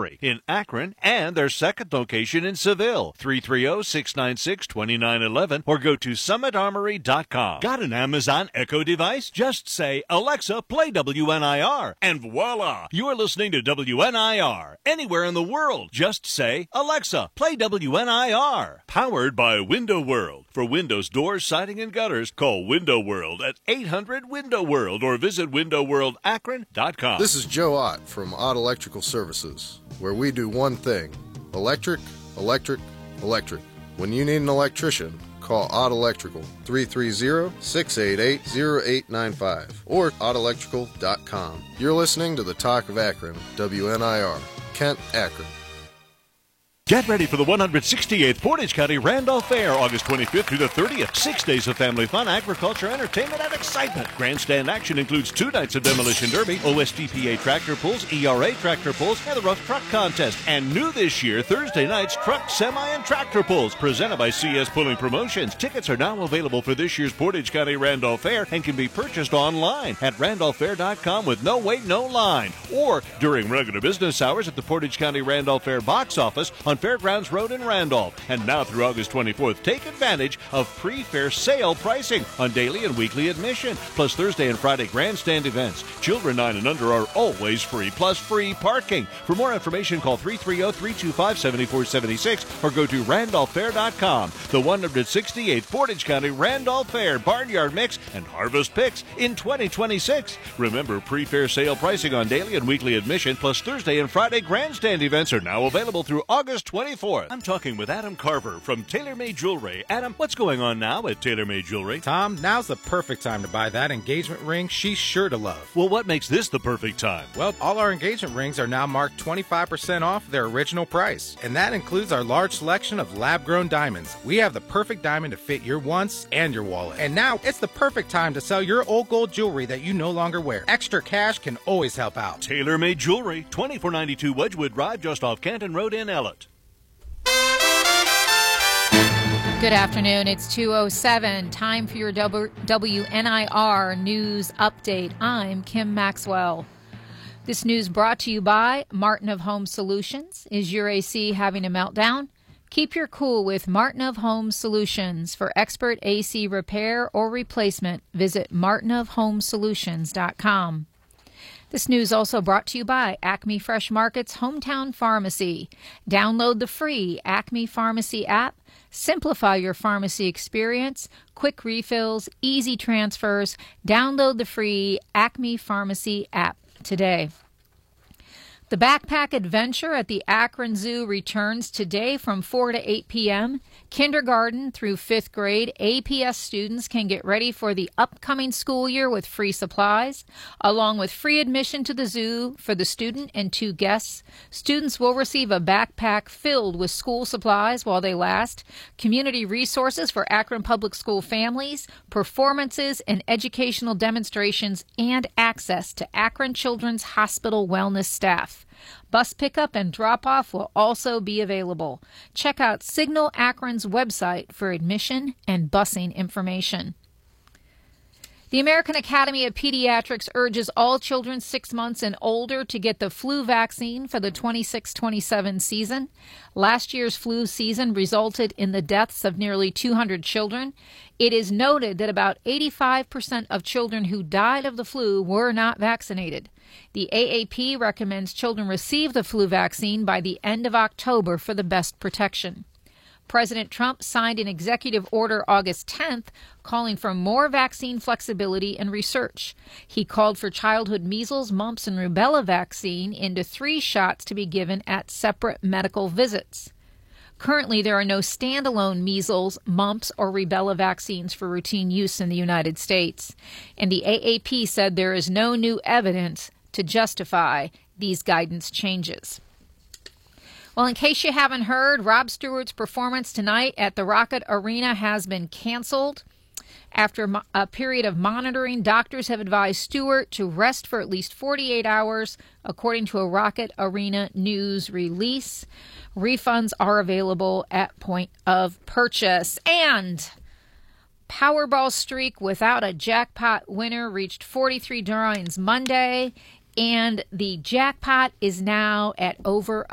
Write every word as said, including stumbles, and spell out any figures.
Jewelry in Akron and their second location in Seville, three three zero, six nine six, two nine one one, or go to summit armory dot com. Got an Amazon Echo device? Just say, Alexa, play W N I R, and voila! You're listening to W N I R. Anywhere in the world, just say, Alexa, play W N I R. Powered by Window World. For windows, doors, siding, and gutters, call Window World at eight hundred window world or visit window world akron dot com. This is Joe Ott from Ott Electrical Services, where we do one thing: electric, electric, electric. When you need an electrician, call Ott Electrical, three three zero, six eight eight, zero eight nine five, or ott electrical dot com. You're listening to the Talk of Akron, W N I R, Kent, Akron. Get ready for the one hundred sixty-eighth Portage County Randolph Fair, August twenty-fifth through the thirtieth. Six days of family fun, agriculture, entertainment, and excitement. Grandstand action includes two nights of demolition derby, O S D P A tractor pulls, E R A tractor pulls, and the rough truck contest. And new this year, Thursday nights, truck, semi, and tractor pulls, presented by C S Pulling Promotions. Tickets are now available for this year's Portage County Randolph Fair and can be purchased online at randolph fair dot com with no wait, no line, or during regular business hours at the Portage County Randolph Fair box office on Fairgrounds Road in Randolph. And now through August twenty-fourth, take advantage of pre-fair sale pricing on daily and weekly admission, plus Thursday and Friday grandstand events. Children nine and under are always free, plus free parking. For more information, call three three zero, three two five, seven four seven six or go to randolph fair dot com. The one hundred sixty-eighth Portage County Randolph Fair Barnyard Mix and Harvest Picks in twenty twenty-six. Remember, pre-fair sale pricing on daily and weekly admission, plus Thursday and Friday grandstand events are now available through August twenty-fourth. I'm talking with Adam Carver from TaylorMade Jewelry. Adam, what's going on now at TaylorMade Jewelry? Tom, now's the perfect time to buy that engagement ring she's sure to love. Well, what makes this the perfect time? Well, all our engagement rings are now marked twenty-five percent off their original price, and that includes our large selection of lab-grown diamonds. We have the perfect diamond to fit your wants and your wallet. And now, it's the perfect time to sell your old gold jewelry that you no longer wear. Extra cash can always help out. TaylorMade Jewelry, twenty-four ninety-two Wedgwood Drive, just off Canton Road in Ellet. Good afternoon. It's two oh seven. Time for your W N I R News Update. I'm Kim Maxwell. This news brought to you by Martin of Home Solutions. Is your A C having a meltdown? Keep your cool with Martin of Home Solutions. For expert A C repair or replacement, visit martin of home solutions dot com. This news also brought to you by Acme Fresh Market's Hometown Pharmacy. Download the free Acme Pharmacy app. Simplify your pharmacy experience. Quick refills, easy transfers. Download the free Acme Pharmacy app today. The Backpack Adventure at the Akron Zoo returns today from four to eight p.m. Kindergarten through fifth grade A P S students can get ready for the upcoming school year with free supplies, along with free admission to the zoo for the student and two guests. Students will receive a backpack filled with school supplies while they last, community resources for Akron Public School families, performances and educational demonstrations, and access to Akron Children's Hospital wellness staff. Bus pickup and drop-off will also be available. Check out Signal Akron's website for admission and busing information. The American Academy of Pediatrics urges all children six months and older to get the flu vaccine for the twenty-six twenty-seven season. Last year's flu season resulted in the deaths of nearly two hundred children. It is noted that about eighty-five percent of children who died of the flu were not vaccinated. The A A P recommends children receive the flu vaccine by the end of October for the best protection. President Trump signed an executive order August tenth calling for more vaccine flexibility and research. He called for childhood measles, mumps, and rubella vaccine into three shots to be given at separate medical visits. Currently, there are no standalone measles, mumps, or rubella vaccines for routine use in the United States, and the A A P said there is no new evidence to justify these guidance changes. Well, in case you haven't heard, Rob Stewart's performance tonight at the Rocket Arena has been canceled. After a period of monitoring, doctors have advised Stewart to rest for at least forty-eight hours, according to a Rocket Arena news release. Refunds are available at point of purchase. And Powerball streak without a jackpot winner reached forty-three drawings Monday, and the jackpot is now at over